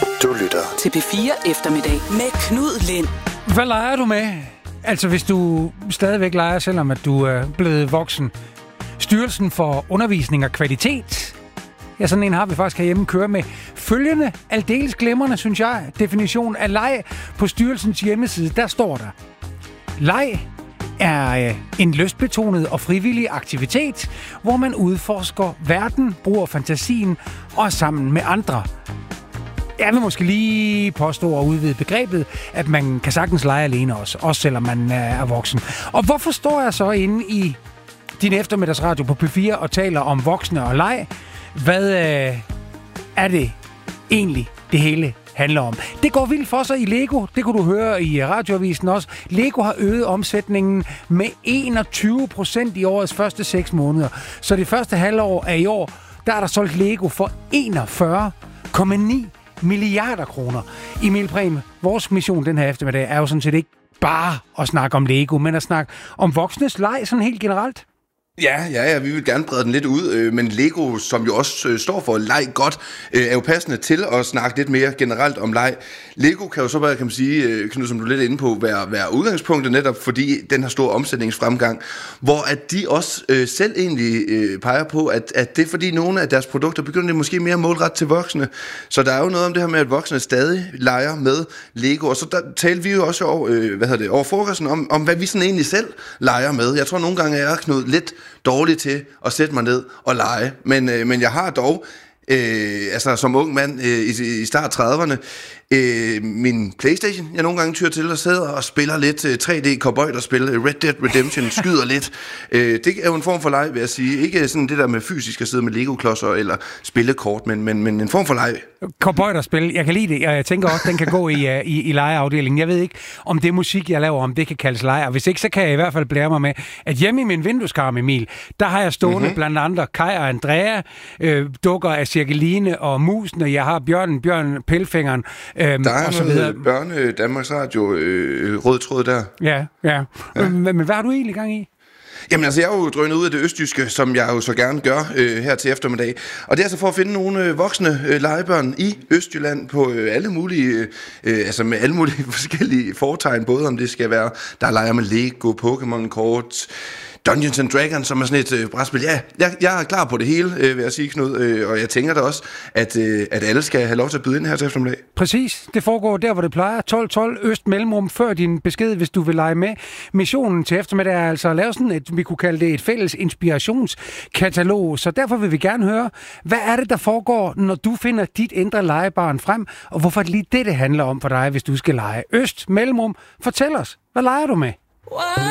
Du lytter til P4 Eftermiddag med Knud Lind. Hvad leger du med? Altså hvis du stadigvæk leger, selvom at du er blevet voksen. Styrelsen for Undervisning og Kvalitet. Ja, sådan en har vi faktisk herhjemme køre med. Følgende aldeles glimrende, synes jeg, definition af leg på styrelsens hjemmeside. Der står der: leg er en lystbetonet og frivillig aktivitet, hvor man udforsker verden, bruger fantasien og er sammen med andre. Jeg vil måske lige påstå og udvide begrebet, at man kan sagtens lege alene også selvom man er voksen. Og hvorfor står jeg så inde i din eftermiddagsradio på P4 og taler om voksne og leg? Hvad er det egentlig, det hele handler om? Det går vildt for sig i Lego. Det kunne du høre i radioavisen også. Lego har øget omsætningen med 21% i årets første 6 måneder. Så det første halvår af i år, der er der solgt Lego for 41,9 milliarder kroner. Emil Prehn, vores mission den her eftermiddag er jo sådan set ikke bare at snakke om Lego, men at snakke om voksnes leg sådan helt generelt. Ja, vi vil gerne brede den lidt ud, men Lego, som jo også står for leg godt, er jo passende til at snakke lidt mere generelt om leg. Lego kan jo så bare, kan man sige, Knud, som du er lidt inde på, være udgangspunktet netop, fordi den har stor omsætningsfremgang, hvor at de også selv egentlig peger på, at det er fordi nogle af deres produkter begynder måske mere målret til voksne. Så der er jo noget om det her med, at voksne stadig leger med Lego, og så der talte vi jo også over frokosten om, hvad vi sådan egentlig selv leger med. Jeg tror nogle gange, jeg er Knud lidt dårlig til at sætte mig ned og lege, men jeg har dog som ung mand i start 30'erne min PlayStation, jeg nogle gange tyrer til og sidder og spiller lidt 3D cowboy-spil, Red Dead Redemption, skyder lidt. Det er jo en form for leg, vil jeg sige. Ikke sådan det der med fysisk at sidde med Lego-klodser eller spille kort, men en form for leg. Cowboy-spil, jeg kan lide det, og jeg tænker også, den kan gå i legeafdelingen. Jeg ved ikke, om det musik, jeg laver, om det kan kaldes leg, og hvis ikke, så kan jeg i hvert fald blære mig med, at hjemme i min vindueskarm, Emil, der har jeg stående blandt andre Kai og Andrea, dukker af Cirkeline og Musen, og jeg har Bjørn Pelfingeren, der er noget Danmarks Radio rød tråd der. Ja. Men hvad har du egentlig gang i? Jamen altså, jeg er jo drønet ud af det østjyske, som jeg jo så gerne gør her til eftermiddag. Og det er altså for at finde nogle voksne legebørn i Østjylland på alle mulige, med alle mulige forskellige fortegn, både om det skal være, der leger med Lego, Pokémon-kort, Dungeons and Dragons, som er sådan et brætspil. Ja, jeg er klar på det hele, vil jeg sige, Knud. Og jeg tænker da også, at alle skal have lov til at byde ind her til eftermiddag. Præcis. Det foregår der, hvor det plejer. 12 øst mellemrum før din besked, hvis du vil lege med. Missionen til eftermiddag er altså at lave sådan vi kunne kalde det et fælles inspirationskatalog. Så derfor vil vi gerne høre, hvad er det, der foregår, når du finder dit indre legebarn frem? Og hvorfor er det lige det handler om for dig, hvis du skal lege øst mellemrum? Fortæl os, hvad leger du med?